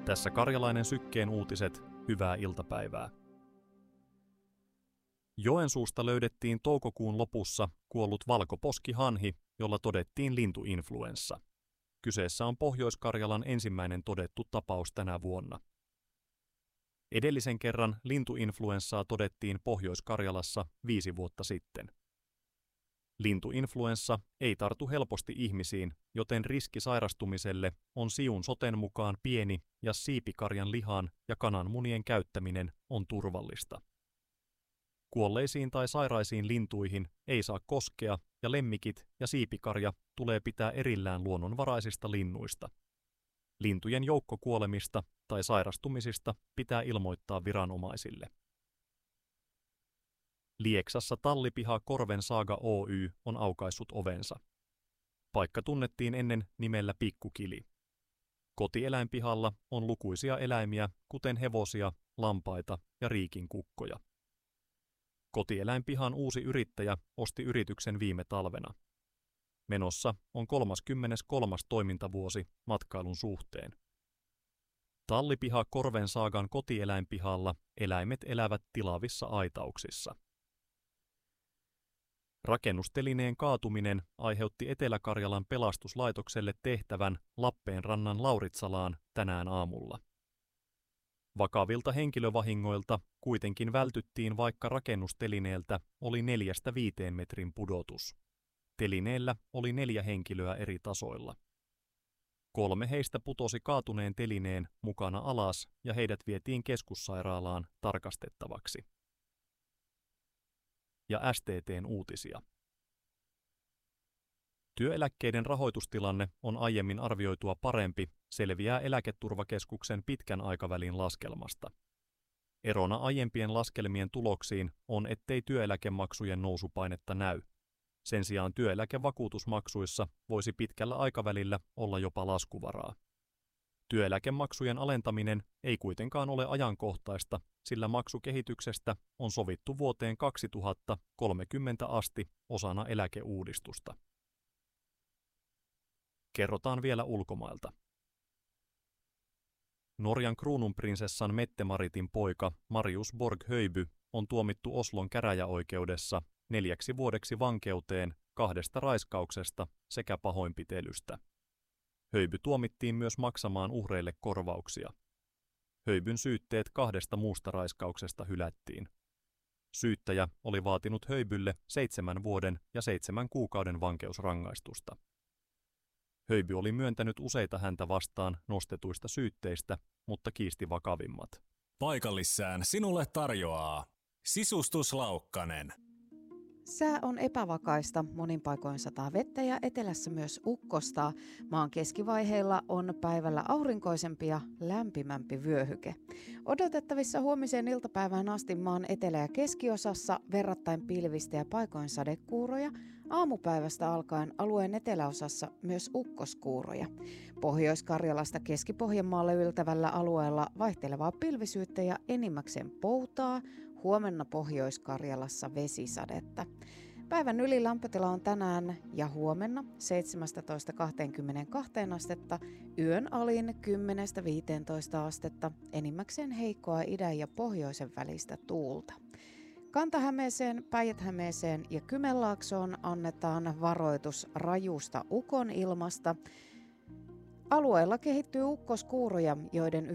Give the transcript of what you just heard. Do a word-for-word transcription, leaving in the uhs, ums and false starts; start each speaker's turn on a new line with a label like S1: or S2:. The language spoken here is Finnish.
S1: Tässä Karjalainen Sykkeen uutiset, hyvää iltapäivää. Joensuusta löydettiin toukokuun lopussa kuollut valkoposkihanhi, jolla todettiin lintuinfluenssa. Kyseessä on Pohjois-Karjalan ensimmäinen todettu tapaus tänä vuonna. Edellisen kerran lintuinfluenssaa todettiin Pohjois-Karjalassa viisi vuotta sitten. Lintuinfluenssa ei tartu helposti ihmisiin, joten riski sairastumiselle on Siun soten mukaan pieni ja siipikarjan lihan ja kananmunien käyttäminen on turvallista. Kuolleisiin tai sairaisiin lintuihin ei saa koskea ja lemmikit ja siipikarja tulee pitää erillään luonnonvaraisista linnuista. Lintujen joukkokuolemista tai sairastumisista pitää ilmoittaa viranomaisille. Lieksassa Tallipiha Korven Saaga Oy on aukaissut ovensa. Paikka tunnettiin ennen nimellä Pikkukili. Kotieläinpihalla on lukuisia eläimiä, kuten hevosia, lampaita ja riikinkukkoja. Kotieläinpihan uusi yrittäjä osti yrityksen viime talvena. Menossa on kolmaskymmeneskolmas toimintavuosi matkailun suhteen. Tallipiha Korven Saagan kotieläinpihalla eläimet elävät tilavissa aitauksissa. Rakennustelineen kaatuminen aiheutti Etelä-Karjalan pelastuslaitokselle tehtävän Lappeenrannan Lauritsalaan tänään aamulla. Vakavilta henkilövahingoilta kuitenkin vältyttiin, vaikka rakennustelineeltä oli neljästä viiteen metrin pudotus. Telineellä oli neljä henkilöä eri tasoilla. Kolme heistä putosi kaatuneen telineen mukana alas ja heidät vietiin keskussairaalaan tarkastettavaksi. Ja S T T:n uutisia. Työeläkkeiden rahoitustilanne on aiemmin arvioitua parempi, selviää Eläketurvakeskuksen pitkän aikavälin laskelmasta. Erona aiempien laskelmien tuloksiin on, ettei työeläkemaksujen nousupainetta näy. Sen sijaan työeläkevakuutusmaksuissa voisi pitkällä aikavälillä olla jopa laskuvaraa. Työeläkemaksujen alentaminen ei kuitenkaan ole ajankohtaista, sillä maksukehityksestä on sovittu vuoteen kaksituhattakolmekymmentä asti osana eläkeuudistusta. Kerrotaan vielä ulkomailta. Norjan kruununprinsessan Mette-Maritin poika Marius Borg-Höjby on tuomittu Oslon käräjäoikeudessa neljäksi vuodeksi vankeuteen kahdesta raiskauksesta sekä pahoinpitelystä. Höjby tuomittiin myös maksamaan uhreille korvauksia. Höjbyn syytteet kahdesta muusta raiskauksesta hylättiin. Syyttäjä oli vaatinut Höjbylle seitsemän vuoden ja seitsemän kuukauden vankeusrangaistusta. Höjby oli myöntänyt useita häntä vastaan nostetuista syytteistä, mutta kiisti vakavimmat.
S2: Paikallissään sinulle tarjoaa Sisustus Laukkanen.
S3: Sää on epävakaista, monin paikoin sataa vettä ja etelässä myös ukkosta. Maan keskivaiheilla on päivällä aurinkoisempi ja lämpimämpi vyöhyke. Odotettavissa huomiseen iltapäivään asti maan etelä- ja keskiosassa verrattain pilvistä ja paikoin sadekuuroja. Aamupäivästä alkaen alueen eteläosassa myös ukkoskuuroja. Pohjois-Karjalasta Keski-Pohjanmaalle yltävällä alueella vaihtelevaa pilvisyyttä ja enimmäkseen poutaa. Huomenna Pohjois-Karjalassa vesisadetta. Päivän ylilämpötila on tänään ja huomenna seitsemästätoista kaksikymmentäkaksi astetta, yön alin kymmenestä viiteentoista astetta, enimmäkseen heikkoa idän ja pohjoisen välistä tuulta. Kanta-Hämeeseen, Päijät-Hämeeseen ja Kymenlaaksoon annetaan varoitus rajusta ukonilmasta. Alueella kehittyy ukkoskuuroja, joiden